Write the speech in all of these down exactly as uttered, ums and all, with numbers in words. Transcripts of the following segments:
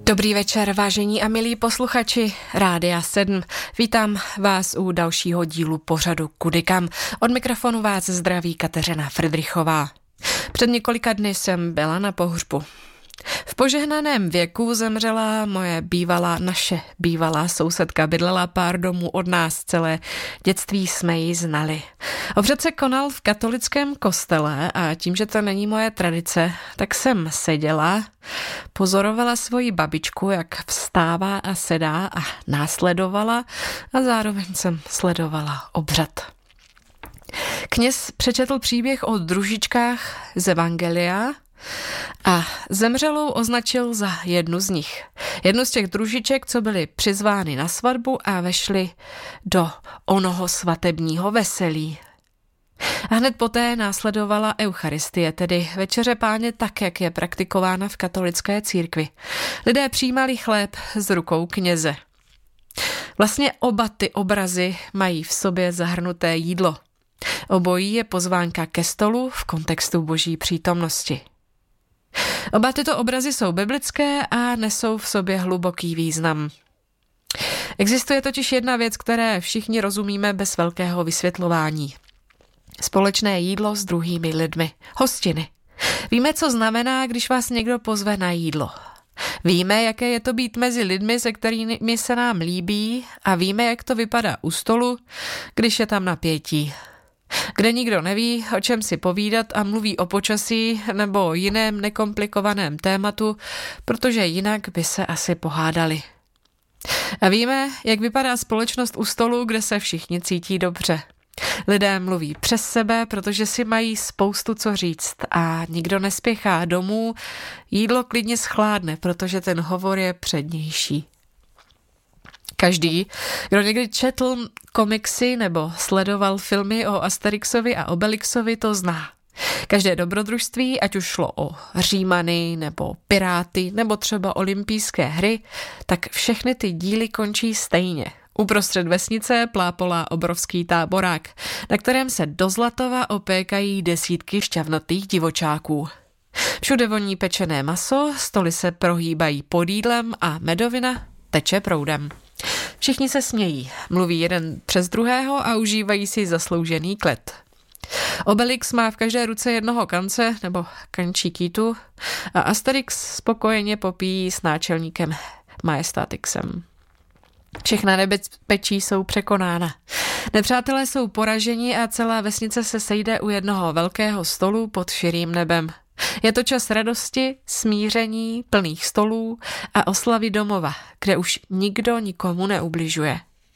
Dobrý večer, vážení a milí posluchači Rádia sedm. Vítám vás u dalšího dílu pořadu Kudy kam. Od mikrofonu vás zdraví Kateřina Fridrichová. Před několika dny jsem byla na pohřbu. V požehnaném věku zemřela moje bývalá, naše bývalá sousedka, bydlela pár domů od nás, celé dětství jsme ji znali. Obřad se konal v katolickém kostele a tím, že to není moje tradice, tak jsem seděla, pozorovala svoji babičku, jak vstává a sedá a následovala a zároveň jsem sledovala obřad. Kněz přečetl příběh o družičkách z Evangelia a zemřelou označil za jednu z nich. Jednu z těch družiček, co byly přizvány na svatbu a vešly do onoho svatebního veselí. A hned poté následovala Eucharistie, tedy večeře Páně tak, jak je praktikována v katolické církvi. Lidé přijímali chléb z rukou kněze. Vlastně oba ty obrazy mají v sobě zahrnuté jídlo. Obojí je pozvánka ke stolu v kontextu boží přítomnosti. Oba tyto obrazy jsou biblické a nesou v sobě hluboký význam. Existuje totiž jedna věc, které všichni rozumíme bez velkého vysvětlování. Společné jídlo s druhými lidmi. Hostiny. Víme, co znamená, když vás někdo pozve na jídlo. Víme, jaké je to být mezi lidmi, se kterými se nám líbí, a víme, jak to vypadá u stolu, když je tam napětí. Kde nikdo neví, o čem si povídat a mluví o počasí nebo o jiném nekomplikovaném tématu, protože jinak by se asi pohádali. A víme, jak vypadá společnost u stolu, kde se všichni cítí dobře. Lidé mluví přes sebe, protože si mají spoustu co říct a nikdo nespěchá domů, jídlo klidně schládne, protože ten hovor je přednější. Každý, kdo někdy četl komiksy nebo sledoval filmy o Asterixovi a Obelixovi, to zná. Každé dobrodružství, ať už šlo o Římany nebo Piráty nebo třeba olympijské hry, tak všechny ty díly končí stejně. Uprostřed vesnice plápolá obrovský táborák, na kterém se do Zlatova opékají desítky šťavnatých divočáků. Všude voní pečené maso, stoly se prohýbají pod jídlem a medovina teče proudem. Všichni se smějí, mluví jeden přes druhého a užívají si zasloužený klid. Obelix má v každé ruce jednoho kance nebo kančí kýtu a Asterix spokojeně popíjí s náčelníkem Majestatixem. Všechna nebezpečí jsou překonána. Nepřátelé jsou poraženi a celá vesnice se sejde u jednoho velkého stolu pod širým nebem. Je to čas radosti, smíření, plných stolů a oslavy domova, kde už nikdo nikomu neubližuje.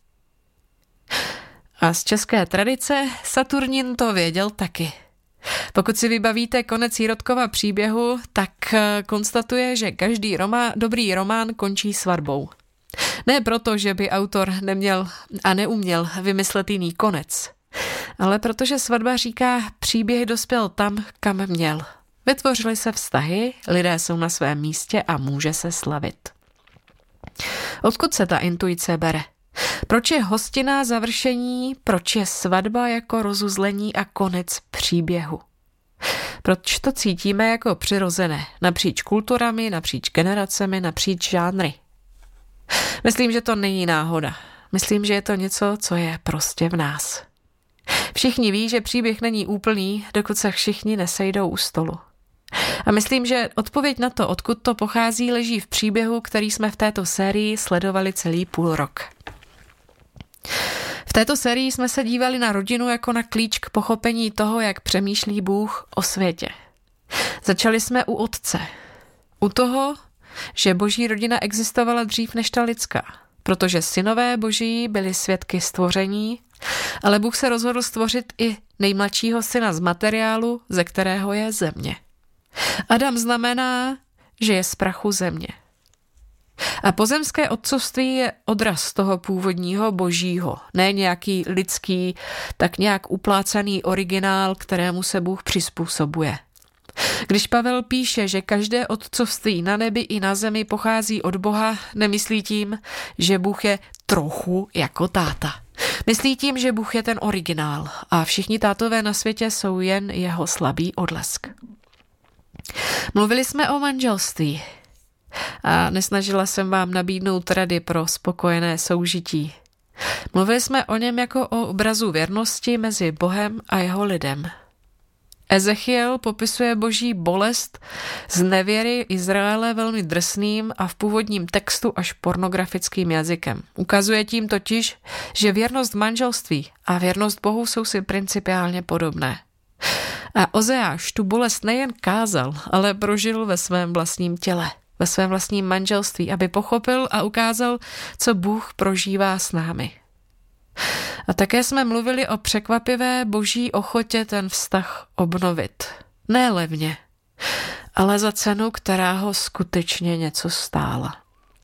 A z české tradice Saturnin to věděl taky. Pokud si vybavíte konec Jirotkova příběhu, tak konstatuje, že každý román, dobrý román končí svatbou. Ne proto, že by autor neměl a neuměl vymyslet jiný konec, ale protože svatba říká, příběh dospěl tam, kam měl. Vytvořily se vztahy, lidé jsou na svém místě a může se slavit. Odkud se ta intuice bere? Proč je hostina završení, proč je svatba jako rozuzlení a konec příběhu? Proč to cítíme jako přirozené, napříč kulturami, napříč generacemi, napříč žánry? Myslím, že to není náhoda. Myslím, že je to něco, co je prostě v nás. Všichni ví, že příběh není úplný, dokud se všichni nesejdou u stolu. A myslím, že odpověď na to, odkud to pochází, leží v příběhu, který jsme v této sérii sledovali celý půl rok. V této sérii jsme se dívali na rodinu jako na klíč k pochopení toho, jak přemýšlí Bůh o světě. Začali jsme u otce. U toho, že boží rodina existovala dřív než ta lidská, protože synové boží byli svědky stvoření, ale Bůh se rozhodl stvořit i nejmladšího syna z materiálu, ze kterého je země. Adam znamená, že je z prachu země. A pozemské otcovství je odraz toho původního božího, ne nějaký lidský, tak nějak uplácaný originál, kterému se Bůh přizpůsobuje. Když Pavel píše, že každé otcovství na nebi i na zemi pochází od Boha, nemyslí tím, že Bůh je trochu jako táta. Myslí tím, že Bůh je ten originál a všichni tátové na světě jsou jen jeho slabý odlesk. Mluvili jsme o manželství. a nesnažila jsem vám nabídnout rady pro spokojené soužití. Mluvili jsme o něm jako o obrazu věrnosti mezi Bohem a jeho lidem. Ezechiel popisuje boží bolest z nevěry Izraele velmi drsným a v původním textu až pornografickým jazykem. Ukazuje tím totiž, že věrnost v manželství a věrnost Bohu jsou si principiálně podobné. A Ozeáš tu bolest nejen kázal, ale prožil ve svém vlastním těle, ve svém vlastním manželství, aby pochopil a ukázal, co Bůh prožívá s námi. A také jsme mluvili o překvapivé boží ochotě ten vztah obnovit. Ne levně, ale za cenu, která ho skutečně něco stála.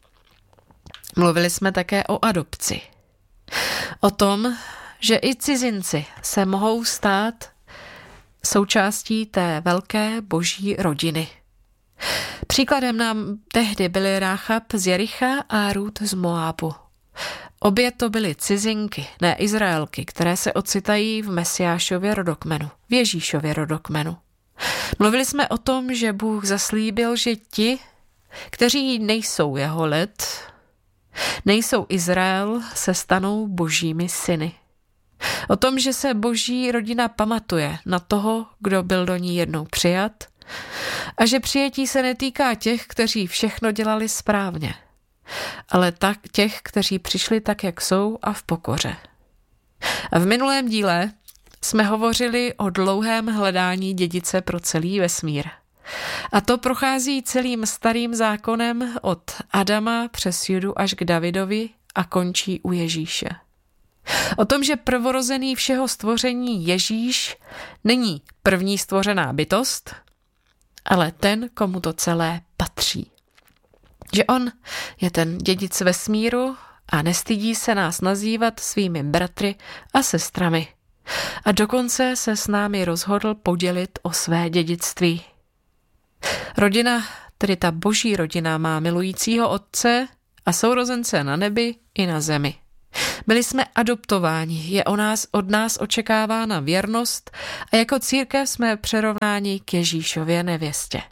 Mluvili jsme také o adopci. O tom, že i cizinci se mohou stát součástí té velké boží rodiny. Příkladem nám tehdy byly Ráchab z Jericha a Rút z Moábu. Obě to byly cizinky, ne Izraelky, které se ocitají v Mesiášově rodokmenu, v Ježíšově rodokmenu. Mluvili jsme o tom, že Bůh zaslíbil, že ti, kteří nejsou jeho lid, nejsou Izrael, se stanou božími syny. O tom, že se boží rodina pamatuje na toho, kdo byl do ní jednou přijat a že přijetí se netýká těch, kteří všechno dělali správně, ale tak těch, kteří přišli tak, jak jsou a v pokoře. A v minulém díle jsme hovořili o dlouhém hledání dědice pro celý vesmír. A to prochází celým starým zákonem od Adama přes Judu až k Davidovi a končí u Ježíše. O tom, že prvorozený všeho stvoření Ježíš není první stvořená bytost, ale ten, komu to celé patří. Že on je ten dědic vesmíru a nestydí se nás nazývat svými bratry a sestrami. A dokonce se s námi rozhodl podělit o své dědictví. Rodina, tedy ta boží rodina, má milujícího otce a sourozence na nebi i na zemi. Byli jsme adoptováni, je o nás, od nás očekávána věrnost a jako církev jsme přerovnáni k Ježíšově nevěstě.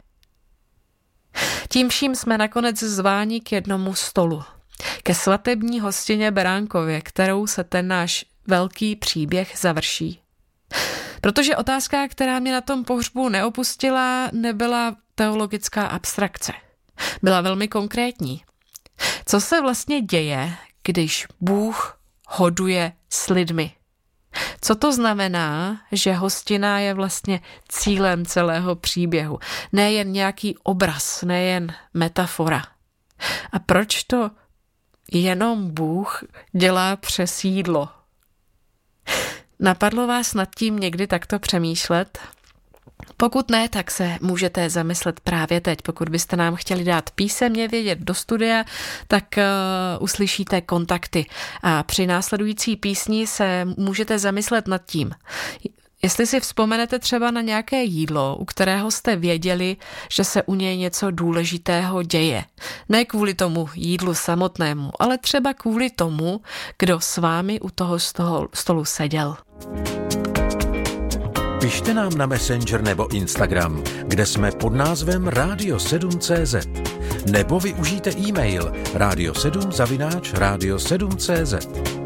Tím vším jsme nakonec zváni k jednomu stolu, ke svatební hostině Beránkově, kterou se ten náš velký příběh završí. Protože otázka, která mě na tom pohřbu neopustila, nebyla teologická abstrakce. Byla velmi konkrétní. Co se vlastně děje, když Bůh hoduje s lidmi? Co to znamená, že hostina je vlastně cílem celého příběhu? Nejen nějaký obraz, nejen metafora. A proč to jenom Bůh dělá přes jídlo? Napadlo vás nad tím někdy takto přemýšlet? Pokud ne, tak se můžete zamyslet právě teď. Pokud byste nám chtěli dát písemně vědět do studia, tak uh, uslyšíte kontakty. A při následující písni se můžete zamyslet nad tím. Jestli si vzpomenete třeba na nějaké jídlo, u kterého jste věděli, že se u něj něco důležitého děje. Ne kvůli tomu jídlu samotnému, ale třeba kvůli tomu, kdo s vámi u toho stolu seděl. Pište nám na Messenger nebo Instagram, kde jsme pod názvem radio sedm tečka cé zet. Nebo využijte e-mail radio sedm zavináč radio sedm tečka cé zet.